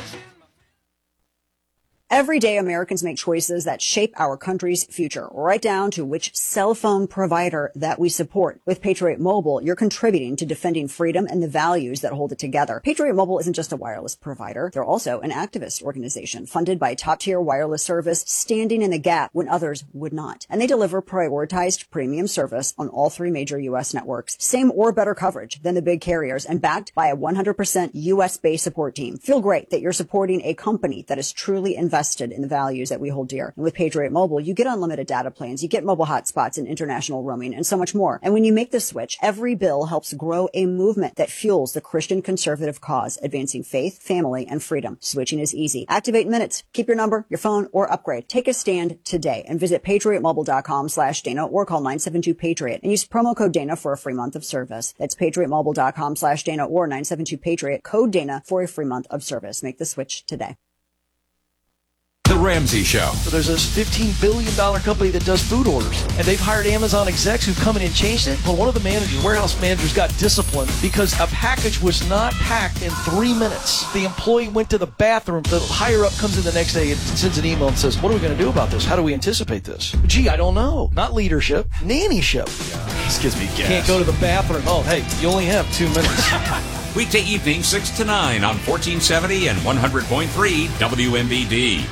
Every day, Americans make choices that shape our country's future, right down to which cell phone provider that we support. With Patriot Mobile, you're contributing to defending freedom and the values that hold it together. Patriot Mobile isn't just a wireless provider. They're also an activist organization funded by a top-tier wireless service, standing in the gap when others would not. And they deliver prioritized premium service on all 3 major U.S. networks. Same or better coverage than the big carriers and backed by a 100% U.S.-based support team. Feel great that you're supporting a company that is truly invested in the values that we hold dear. And with Patriot Mobile, you get unlimited data plans, you get mobile hotspots and international roaming, and so much more. And when you make the switch, every bill helps grow a movement that fuels the Christian conservative cause, advancing faith, family, and freedom. Switching is easy. Activate in minutes. Keep your number, your phone, or upgrade. Take a stand today and visit patriotmobile.com/Dana or call 972-PATRIOT and use promo code Dana for a free month of service. That's patriotmobile.com/Dana or 972-PATRIOT, code Dana for a free month of service. Make the switch today. The Ramsey Show. So there's this $15 billion company that does food orders, and they've hired Amazon execs who've come in and changed it. Well, one of the warehouse managers got disciplined because a package was not packed in 3 minutes. The employee went to the bathroom. The higher-up comes in the next day and sends an email and says, what are we going to do about this? How do we anticipate this? Gee, I don't know. Not leadership, nannyship. This gives me gas. Can't go to the bathroom. Oh, hey, you only have 2 minutes. Weekday evening, 6 to 9 on 1470 and 100.3 WMBD.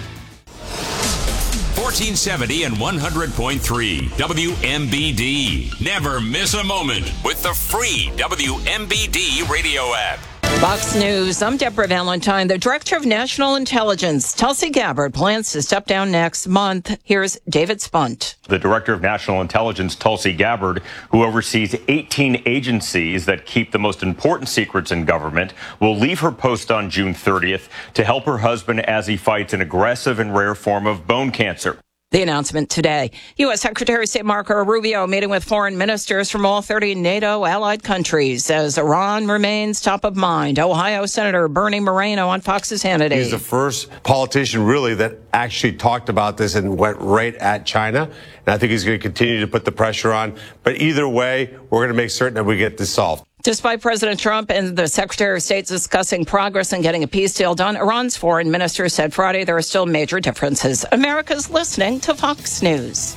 1470 and 100.3 WMBD. Never miss a moment with the free WMBD radio app. Fox News, I'm Deborah Valentine. The Director of National Intelligence, Tulsi Gabbard, plans to step down next month. Here's David Spunt. The Director of National Intelligence, Tulsi Gabbard, who oversees 18 agencies that keep the most important secrets in government, will leave her post on June 30th to help her husband as he fights an aggressive and rare form of bone cancer. The announcement today. U.S. Secretary of State Marco Rubio meeting with foreign ministers from all 30 NATO allied countries as Iran remains top of mind. Ohio Senator Bernie Moreno on Fox's Hannity. He's the first politician really that actually talked about this and went right at China. And I think he's going to continue to put the pressure on. But either way, we're going to make certain that we get this solved. Despite President Trump and the Secretary of State discussing progress in getting a peace deal done, Iran's foreign minister said Friday there are still major differences. America's listening to Fox News.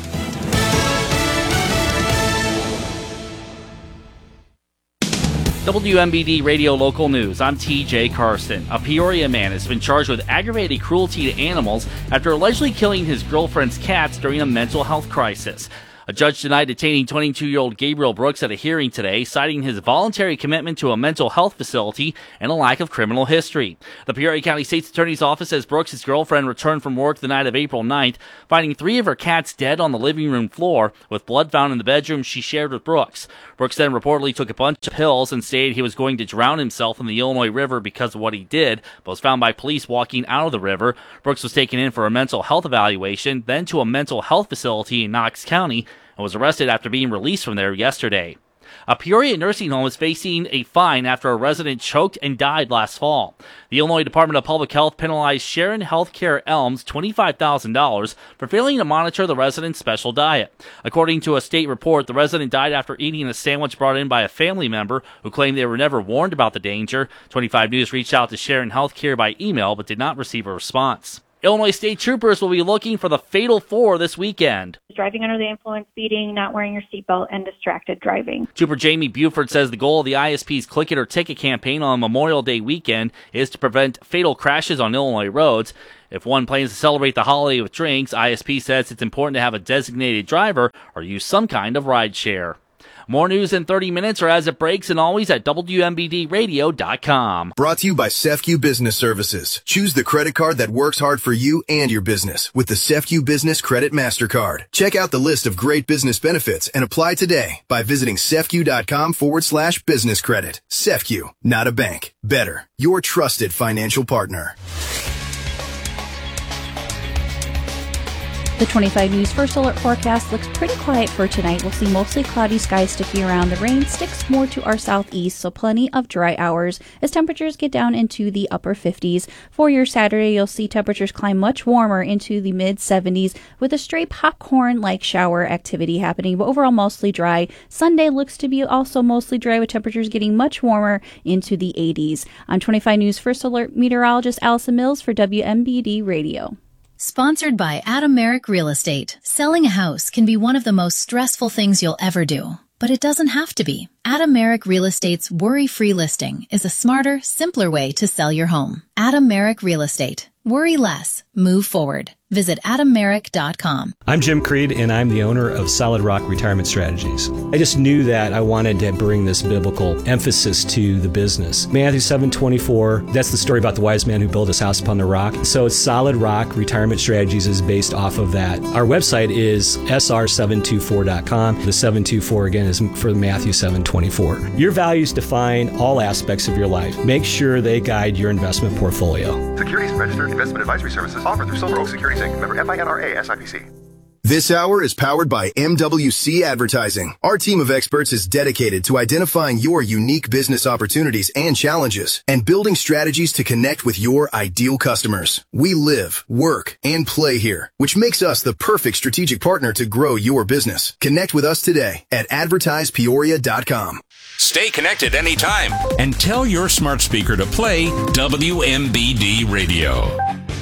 WMBD Radio Local News. I'm TJ Carson. A Peoria man has been charged with aggravated cruelty to animals after allegedly killing his girlfriend's cats during a mental health crisis. A judge denied detaining 22-year-old Gabriel Brooks at a hearing today, citing his voluntary commitment to a mental health facility and a lack of criminal history. The Peoria County State's Attorney's Office says Brooks' girlfriend returned from work the night of April 9th, finding 3 of her cats dead on the living room floor, with blood found in the bedroom she shared with Brooks. Brooks then reportedly took a bunch of pills and stated he was going to drown himself in the Illinois River because of what he did, but was found by police walking out of the river. Brooks was taken in for a mental health evaluation, then to a mental health facility in Knox County, and was arrested after being released from there yesterday. A Peoria nursing home is facing a fine after a resident choked and died last fall. The Illinois Department of Public Health penalized Sharon Healthcare Elms $25,000 for failing to monitor the resident's special diet. According to a state report, the resident died after eating a sandwich brought in by a family member who claimed they were never warned about the danger. 25 News reached out to Sharon Healthcare by email but did not receive a response. Illinois State Troopers will be looking for the Fatal Four this weekend. Driving under the influence, speeding, not wearing your seatbelt, and distracted driving. Trooper Jamie Buford says the goal of the ISP's Click It or Ticket campaign on Memorial Day weekend is to prevent fatal crashes on Illinois roads. If one plans to celebrate the holiday with drinks, ISP says it's important to have a designated driver or use some kind of ride share. More news in 30 minutes or as it breaks, and always at WMBDradio.com. Brought to you by CEFCU Business Services. Choose the credit card that works hard for you and your business with the CEFCU Business Credit MasterCard. Check out the list of great business benefits and apply today by visiting CEFCU.com/business credit. CEFCU, not a bank. Better. Your trusted financial partner. The 25 News First Alert forecast looks pretty quiet for tonight. We'll see mostly cloudy skies sticking around. The rain sticks more to our southeast, so plenty of dry hours as temperatures get down into the upper 50s. For your Saturday, you'll see temperatures climb much warmer into the mid-70s with a stray popcorn-like shower activity happening, but overall mostly dry. Sunday looks to be also mostly dry with temperatures getting much warmer into the 80s. I'm 25 News First Alert meteorologist Allison Mills for WMBD Radio. Sponsored by Adam Merrick Real Estate. Selling a house can be one of the most stressful things you'll ever do, but it doesn't have to be. Adam Merrick Real Estate's worry-free listing is a smarter, simpler way to sell your home. Adam Merrick Real Estate. Worry less. Move forward. Visit AdamMerrick.com. I'm Jim Creed, and I'm the owner of Solid Rock Retirement Strategies. I just knew that I wanted to bring this biblical emphasis to the business. Matthew 7:24, that's the story about the wise man who built his house upon the rock. So Solid Rock Retirement Strategies is based off of that. Our website is sr724.com. The 724, again, is for Matthew 7:24. Your values define all aspects of your life. Make sure they guide your investment portfolio. Securities Registered Investment Advisory Services offered through Silver Oak Securities Inc. Member FINRA SIPC. This hour is powered by MWC Advertising. Our team of experts is dedicated to identifying your unique business opportunities and challenges and building strategies to connect with your ideal customers. We live, work, and play here, which makes us the perfect strategic partner to grow your business. Connect with us today at advertisepeoria.com. Stay connected anytime and tell your smart speaker to play WMBD Radio.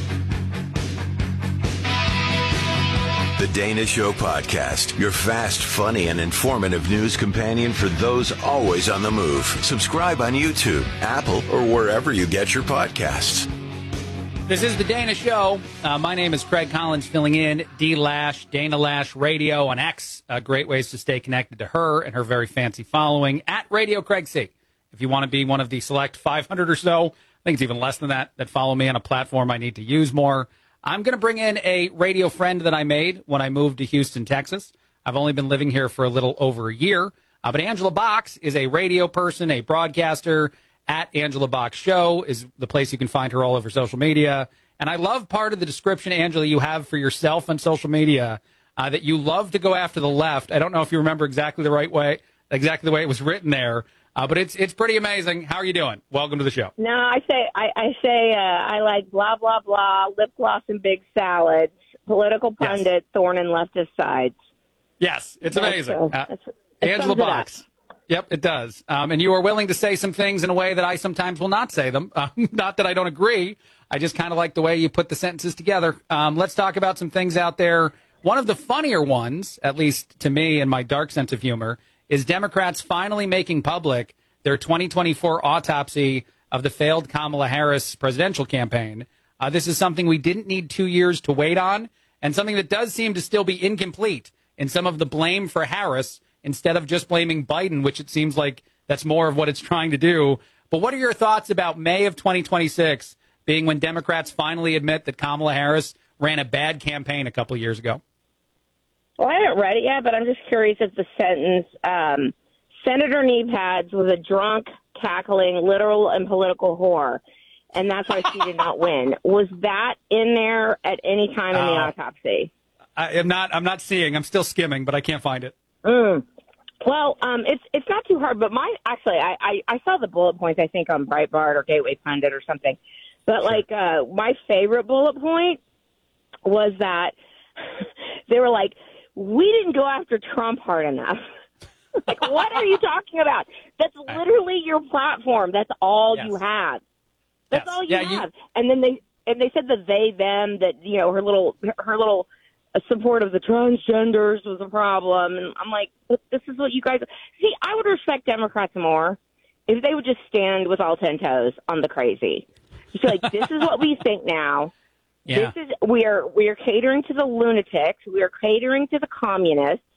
The Dana Show Podcast, your fast, funny, and informative news companion for those always on the move. Subscribe on YouTube, Apple, or wherever you get your podcasts. This is The Dana Show. My name is Craig Collins, filling in D-Lash, Dana Lash Radio on X. Great ways to stay connected to her and her very fancy following at Radio Craig C. If you want to be one of the select 500 or so, I think it's even less than that follow me on a platform I need to use more. I'm going to bring in a radio friend that I made when I moved to Houston, Texas. I've only been living here for a little over a year. But Angela Box is a radio person, a broadcaster. At Angela Box Show is the place you can find her all over social media. And I love part of the description, Angela, you have for yourself on social media, that you love to go after the left. I don't know if you remember exactly the way it was written there. But it's pretty amazing. How are you doing? Welcome to the show. No, I like blah, blah, blah, lip gloss and big salads, political pundit, thorn in leftist sides. Yes, it's amazing. Angela Box. Yep, it does. And you are willing to say some things in a way that I sometimes will not say them. Not that I don't agree. I just kind of like the way you put the sentences together. Let's talk about some things out there. One of the funnier ones, at least to me and my dark sense of humor, is Democrats finally making public their 2024 autopsy of the failed Kamala Harris presidential campaign. This is something we didn't need 2 years to wait on, and something that does seem to still be incomplete in some of the blame for Harris instead of just blaming Biden, which it seems like that's more of what it's trying to do. But what are your thoughts about May of 2026 being when Democrats finally admit that Kamala Harris ran a bad campaign a couple of years ago? Well, I haven't read it yet, but I'm just curious if the sentence, Senator Kneepads was a drunk, cackling, literal and political whore, and that's why she did not win. Was that in there at any time in the autopsy? I'm not seeing. I'm still skimming, but I can't find it. Well, it's not too hard, but I saw the bullet points, I think, on Breitbart or Gateway Pundit or something. But, my favorite bullet point was that they were like, we didn't go after Trump hard enough. Like, what are you talking about? That's literally your platform. That's all you have. That's all you have. And then they said the they, them, that, her little support of the transgenders was a problem. And I'm like, this is what you guys see. I would respect Democrats more if they would just stand with all 10 toes on the crazy. You feel like, this is what we think now. Yeah. We are catering to the lunatics. We are catering to the communists.